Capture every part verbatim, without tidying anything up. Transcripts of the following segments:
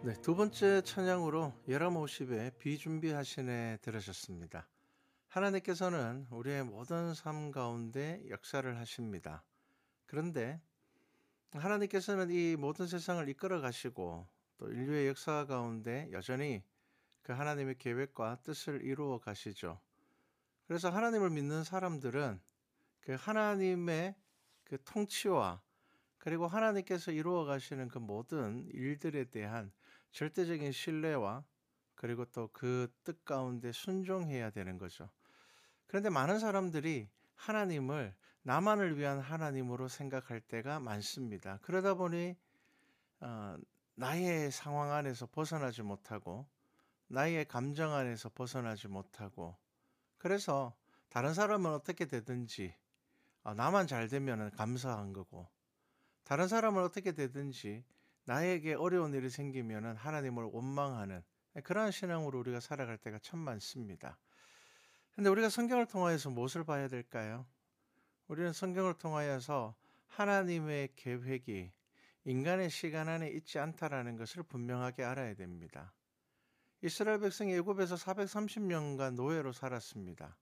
네, 두 번째 찬양으로 예라모십의 비준비하시네 들으셨습니다. 하나님께서는 우리의 모든 삶 가운데 역사를 하십니다. 그런데 하나님께서는 이 모든 세상을 이끌어 가시고 또 인류의 역사 가운데 여전히 그 하나님의 계획과 뜻을 이루어 가시죠. 그래서 하나님을 믿는 사람들은 그 하나님의 그 통치와 그리고 하나님께서 이루어 가시는 그 모든 일들에 대한 절대적인 신뢰와 그리고 또 그 뜻 가운데 순종해야 되는 거죠. 그런데 많은 사람들이 하나님을 나만을 위한 하나님으로 생각할 때가 많습니다. 그러다 보니 어, 나의 상황 안에서 벗어나지 못하고 나의 감정 안에서 벗어나지 못하고 그래서 다른 사람은 어떻게 되든지 어, 나만 잘 되면 감사한 거고 다른 사람은 어떻게 되든지 나에게 어려운 일이 생기면 하나님을 원망하는 그러한 신앙으로 우리가 살아갈 때가 참 많습니다. 근데 우리가 성경을 통하여서 무엇을 봐야 될까요? 우리는 성경을 통하여서 하나님의 계획이 인간의 시간 안에 있지 않다라는 것을 분명하게 알아야 됩니다. 이스라엘 백성이 애굽에서 사백삼십 년간 노예로 살았습니다.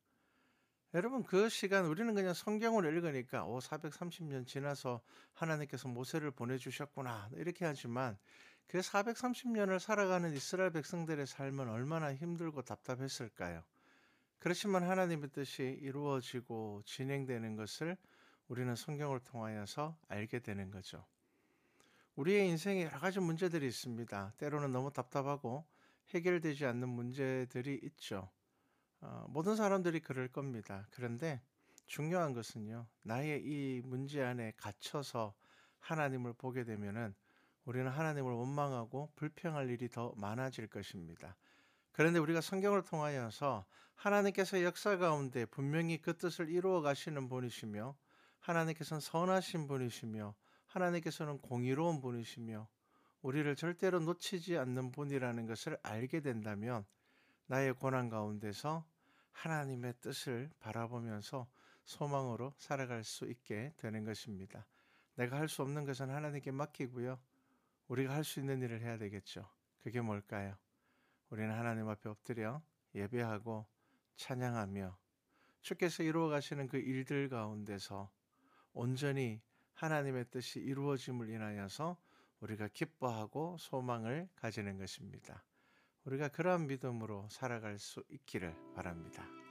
여러분 그 시간 우리는 그냥 성경을 읽으니까 오 사백삼십 년 지나서 하나님께서 모세를 보내주셨구나 이렇게 하지만 그 사백삼십 년을 살아가는 이스라엘 백성들의 삶은 얼마나 힘들고 답답했을까요? 그렇지만 하나님의 뜻이 이루어지고 진행되는 것을 우리는 성경을 통하여서 알게 되는 거죠. 우리의 인생에 여러 가지 문제들이 있습니다. 때로는 너무 답답하고 해결되지 않는 문제들이 있죠. 어, 모든 사람들이 그럴 겁니다. 그런데 중요한 것은요, 나의 이 문제 안에 갇혀서 하나님을 보게 되면은 우리는 하나님을 원망하고 불평할 일이 더 많아질 것입니다. 그런데 우리가 성경을 통하여서 하나님께서 역사 가운데 분명히 그 뜻을 이루어 가시는 분이시며 하나님께서는 선하신 분이시며 하나님께서는 공의로운 분이시며 우리를 절대로 놓치지 않는 분이라는 것을 알게 된다면 나의 고난 가운데서 하나님의 뜻을 바라보면서 소망으로 살아갈 수 있게 되는 것입니다. 내가 할 수 없는 것은 하나님께 맡기고요. 우리가 할 수 있는 일을 해야 되겠죠. 그게 뭘까요? 우리는 하나님 앞에 엎드려 예배하고 찬양하며 주께서 이루어 가시는 그 일들 가운데서 온전히 하나님의 뜻이 이루어짐을 인하여서 우리가 기뻐하고 소망을 가지는 것입니다. 우리가 그러한 믿음으로 살아갈 수 있기를 바랍니다.